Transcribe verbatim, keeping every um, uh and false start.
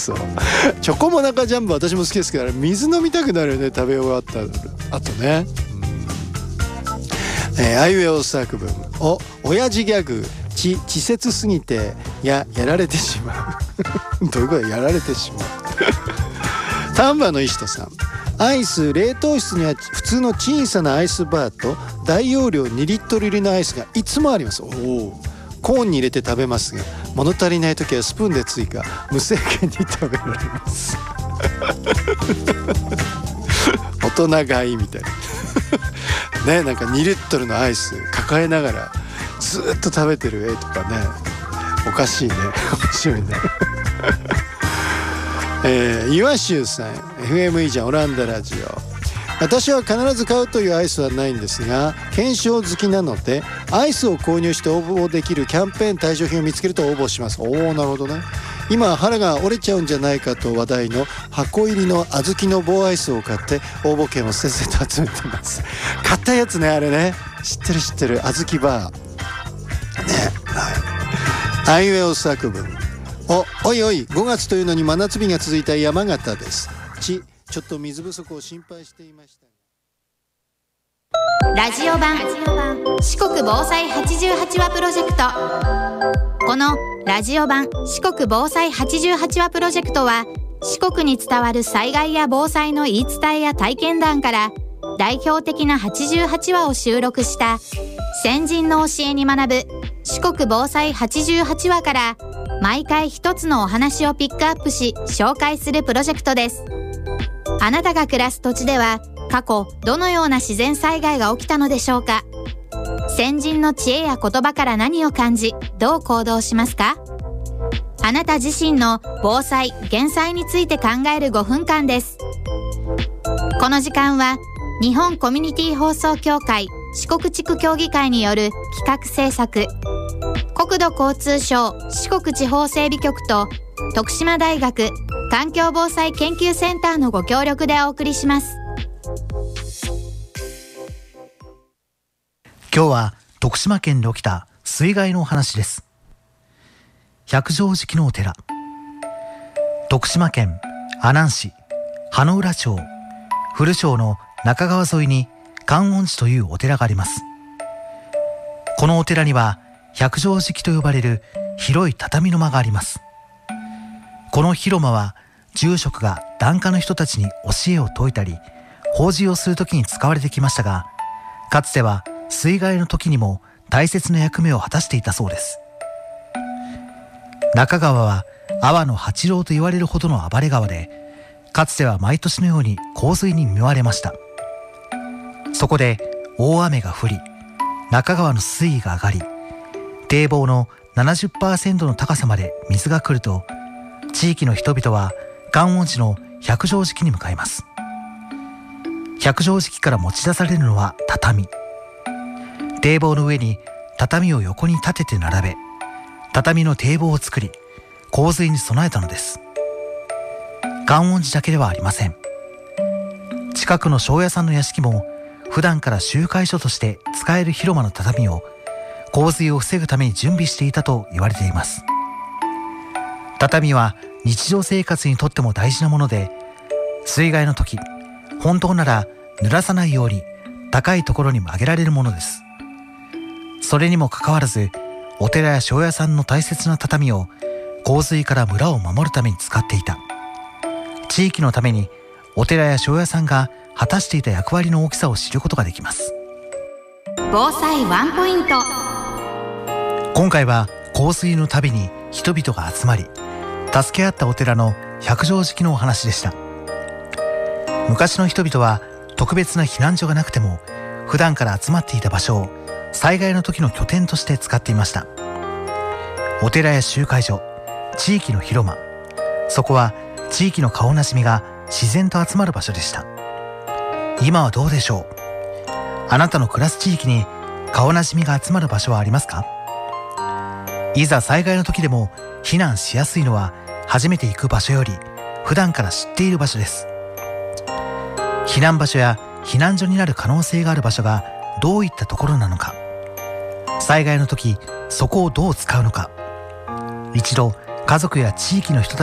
そうチョコモナカジャンボ私も好きですけど、水飲みたくなるよね、食べ終わった後ね。えー、あいうえお作文。お、親父ギャグ。ち、稚拙すぎてや、やられてしまうどういうこと？やられてしまう丹波の石戸さん。アイス、冷凍室には普通の小さなアイスバーと大容量にリットル入りのアイスがいつもあります。おお。コーンに入れて食べますが、物足りない時はスプーンで追加、無制限に食べられます大人買いみたいなね、なんかにリットルのアイス抱えながらずっと食べてる絵とかね、おかしいね、面白いねえー、岩州さん、 エフエム いいじゃんオランダラジオ。私は必ず買うというアイスはないんですが、検証好きなのでアイスを購入して応募できるキャンペーン対象品を見つけると応募します。おお、なるほどね。今腹が折れちゃうんじゃないかと話題の箱入りの小豆の棒アイスを買って応募券をせっせと集めてます。買ったやつね、あれね、知ってる知ってる、小豆バーね。はい、あいうえお作文。お、おいおい、ごがつというのに真夏日が続いた山形です。ち、ちょっと水不足を心配していました。 ラジオ版四国防災はちじゅうはちわプロジェクト。このラジオ版四国防災はちじゅうはちわプロジェクトは、四国に伝わる災害や防災の言い伝えや体験談から代表的なはちじゅうはちわを収録した先人の教えに学ぶ四国防災はちじゅうはちわから、毎回一つのお話をピックアップし紹介するプロジェクトです。あなたが暮らす土地では過去どのような自然災害が起きたのでしょうか。先人の知恵や言葉から何を感じ、どう行動しますか。あなた自身の防災・減災について考えるごふんかんです。この時間は日本コミュニティ放送協会四国地区協議会による企画制作、国土交通省四国地方整備局と徳島大学環境防災研究センターのご協力でお送りします。 今日は徳島県で起きた水害のお話です。百畳敷のお寺。徳島県阿南市羽浦町古町の中川沿いに観音寺というお寺があります。このお寺には百畳敷と呼ばれる広い畳の間があります。この広間は住職が檀家の人たちに教えを説いたり法事をするときに使われてきましたが、かつては水害の時にも大切な役目を果たしていたそうです。中川は阿波の八郎と言われるほどの暴れ川で、かつては毎年のように洪水に見舞われました。そこで大雨が降り、中川の水位が上がり、堤防の ななじゅっパーセント の高さまで水が来ると、地域の人々は観音寺の百畳敷に向かいます。百畳敷から持ち出されるのは畳。堤防の上に畳を横に立てて並べ、畳の堤防を作り、洪水に備えたのです。観音寺だけではありません。近くの庄屋さんの屋敷も、普段から集会所として使える広間の畳を洪水を防ぐために準備していたと言われています。畳は日常生活にとっても大事なもので、水害の時、本当なら濡らさないように高いところにも上げられるものです。それにもかかわらず、お寺や庄屋さんの大切な畳を洪水から村を守るために使っていた。地域のためにお寺や庄屋さんが果たしていた役割の大きさを知ることができます。 防災ワンポイント。 今回は洪水のたびに人々が集まり助け合ったお寺の百畳敷のお話でした。昔の人々は特別な避難所がなくても、普段から集まっていた場所を災害の時の拠点として使っていました。お寺や集会所、地域の広間、そこは地域の顔なじみが自然と集まる場所でした。今はどうでしょう。あなたの暮らす地域に顔なじみが集まる場所はありますか？いざ災害の時でも避難しやすいのは、初めて行く場所より普段から知っている場所です。避難場所や避難所になる可能性がある場所がどういったところなのか、災害の時そこをどう使うのか、一度家族や地域の人たち